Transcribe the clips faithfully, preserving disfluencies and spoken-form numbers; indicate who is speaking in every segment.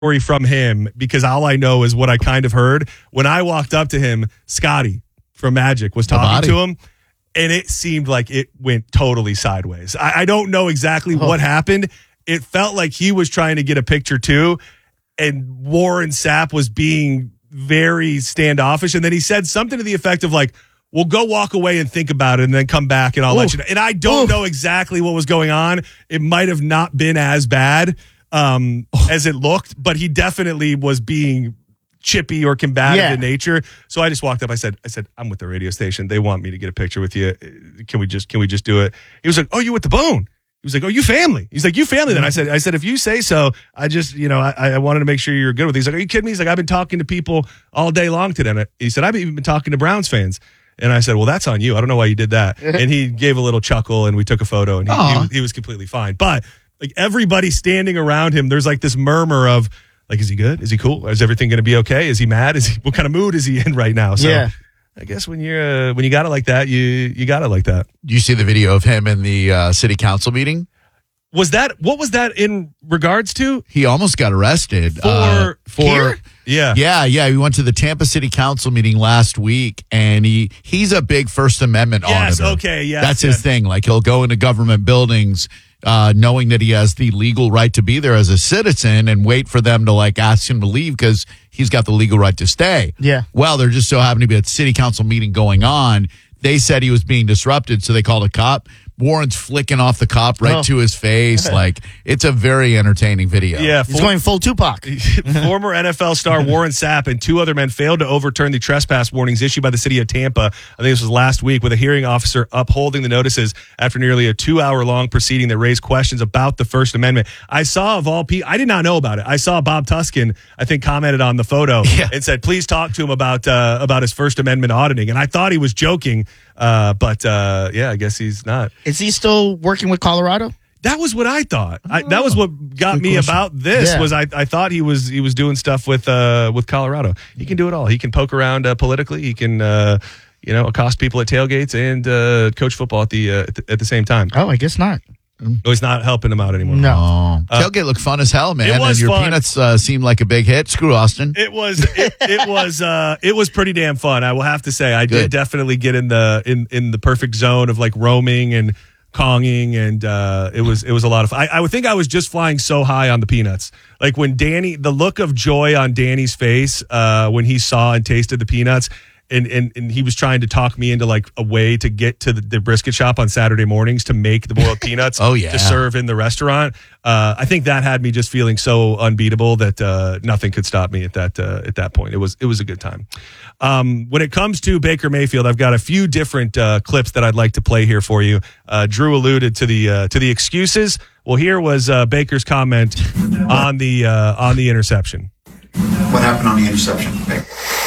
Speaker 1: story from him because all I know is what I kind of heard. When I walked up to him, Scotty from Magic was talking to him, and it seemed like it went totally sideways. I, I don't know exactly oh. what happened. It felt like he was trying to get a picture too, and Warren Sapp was being very standoffish, and then he said something to the effect of like, well, go walk away and think about it and then come back and I'll Ooh. let you know. And I don't Ooh. know exactly what was going on. It might have not been as bad um, as it looked, but he definitely was being chippy or combative yeah. in nature. So I just walked up. I said, I said, I'm with the radio station. They want me to get a picture with you. Can we just, can we just do it? He was like, oh, you with the Bone? He was like, oh, you family? He's like, you family then? I said, I said, if you say so, I just, you know, I, I wanted to make sure you're good with it. He's like, are you kidding me? He's like, I've been talking to people all day long today. And he said, I've even been talking to Browns fans. And I said, well, that's on you. I don't know why you did that. And he gave a little chuckle and we took a photo and he, he, was, he was completely fine. But like everybody standing around him, there's like this murmur of like, is he good? Is he cool? Is everything going to be okay? Is he mad? Is he, what kind of mood is he in right now? So
Speaker 2: yeah.
Speaker 1: I guess when you're, uh, when you got it like that, you, you got it like that.
Speaker 3: Do you see the video of him in the uh, city council meeting?
Speaker 1: Was that, what was that in regards to?
Speaker 3: He almost got arrested.
Speaker 1: For,
Speaker 3: uh, for
Speaker 1: here? Yeah.
Speaker 3: Yeah, yeah. We went to the Tampa City Council meeting last week, and he he's a big First Amendment
Speaker 1: yes,
Speaker 3: auditor.
Speaker 1: okay, yes.
Speaker 3: That's
Speaker 1: yes.
Speaker 3: his thing. Like, he'll go into government buildings uh, knowing that he has the legal right to be there as a citizen and wait for them to, like, ask him to leave because he's got the legal right to stay.
Speaker 2: Yeah.
Speaker 3: Well, there just so happened to be a city council meeting going on. They said he was being disrupted, so they called a cop. Warren's flicking off the cop right oh. to his face. Like, it's a very entertaining video.
Speaker 1: Yeah,
Speaker 2: he's for, going full Tupac.
Speaker 1: Former N F L star Warren Sapp and two other men failed to overturn the trespass warnings issued by the city of Tampa. I think this was last week, with a hearing officer upholding the notices after nearly a two-hour-long proceeding that raised questions about the First Amendment. I saw, of all people, I did not know about it. I saw Bob Tuskin, I think, commented on the photo yeah. and said, please talk to him about uh, about his First Amendment auditing. And I thought he was joking, uh, but uh, yeah, I guess he's not.
Speaker 2: Is he still working with Colorado?
Speaker 1: That was what I thought. I, that was what got
Speaker 2: Good
Speaker 1: me
Speaker 2: question.
Speaker 1: about this.
Speaker 2: Yeah.
Speaker 1: Was I, I thought he was he was doing stuff with uh, with Colorado. He can do it all. He can poke around uh, politically. He can uh, you know accost people at tailgates and uh, coach football at the, uh, at the at the same time.
Speaker 2: Oh, I guess not.
Speaker 1: No, he's not helping him out anymore.
Speaker 2: No.
Speaker 3: Oh.
Speaker 1: Uh,
Speaker 3: Tailgate looked fun as hell, man.
Speaker 1: It was
Speaker 3: and your
Speaker 1: fun.
Speaker 3: peanuts uh, seemed like a big hit. Screw Austin.
Speaker 1: It was it, it was uh, it was pretty damn fun. I will have to say I
Speaker 3: Good.
Speaker 1: did definitely get in the in, in the perfect zone of like roaming and Konging, and uh, it was it was a lot of fun. I, I would think I was just flying so high on the peanuts. Like when Danny, the look of joy on Danny's face uh, when he saw and tasted the peanuts, and, and and he was trying to talk me into like a way to get to the, the brisket shop on Saturday mornings to make the boiled peanuts
Speaker 3: oh, yeah.
Speaker 1: to serve in the restaurant. Uh, I think that had me just feeling so unbeatable that uh, nothing could stop me at that uh, at that point. It was it was a good time. Um, when it comes to Baker Mayfield, I've got a few different uh, clips that I'd like to play here for you. Uh, Drew alluded to the uh, to the excuses. Well, here was uh, Baker's comment on the uh, on the interception.
Speaker 4: What happened on the interception, Baker?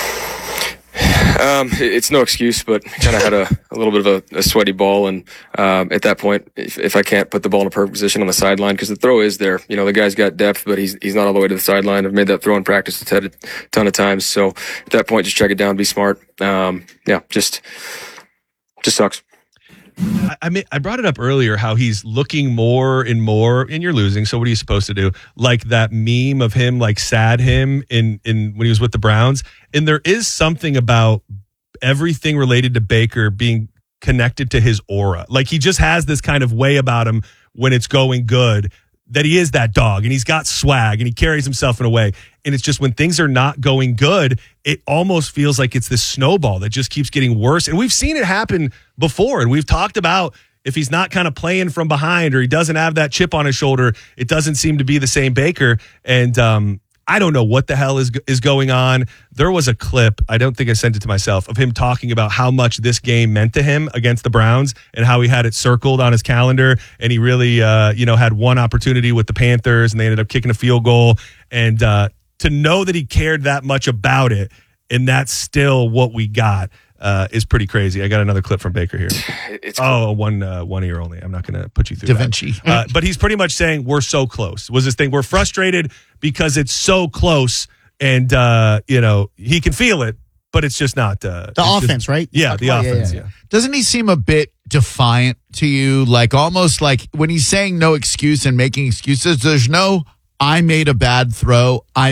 Speaker 5: Um, it's no excuse, but kind of had a, a little bit of a, a sweaty ball, and um, at that point, if, if I can't put the ball in a perfect position on the sideline, because the throw is there, you know, the guy's got depth, but he's he's not all the way to the sideline. I've made that throw in practice a ton of times, so at that point, just check it down, be smart. Um, yeah, just just sucks.
Speaker 1: I, I mean, I brought it up earlier how he's looking more and more, and you're losing. So what are you supposed to do? Like that meme of him, like sad him in in when he was with the Browns, and there is something about everything related to Baker being connected to his aura. Like he just has this kind of way about him when it's going good, that he is that dog and he's got swag and he carries himself in a way. And it's just when things are not going good, it almost feels like it's this snowball that just keeps getting worse. And we've seen it happen before. And we've talked about if he's not kind of playing from behind or he doesn't have that chip on his shoulder, it doesn't seem to be the same Baker. And um, I don't know what the hell is is going on. There was a clip, I don't think I sent it to myself, of him talking about how much this game meant to him against the Browns and how he had it circled on his calendar. And he really, uh, you know, had one opportunity with the Panthers and they ended up kicking a field goal. And uh, to know that he cared that much about it and that's still what we got uh, is pretty crazy. I got another clip from Baker here.
Speaker 5: It's
Speaker 1: oh, one uh, one ear only. I'm not going to put you through
Speaker 3: Da
Speaker 1: that.
Speaker 3: Vinci.
Speaker 1: Uh, but he's pretty much saying we're so close. Was this thing? We're frustrated because it's so close, and uh, you know he can feel it, but it's just not uh,
Speaker 2: the offense,
Speaker 1: just,
Speaker 2: right?
Speaker 1: Yeah, the
Speaker 2: oh,
Speaker 1: offense.
Speaker 2: Yeah, yeah.
Speaker 1: Yeah.
Speaker 3: Doesn't he seem a bit defiant to you? Like almost like when he's saying no excuse and making excuses, there's no I made a bad throw. I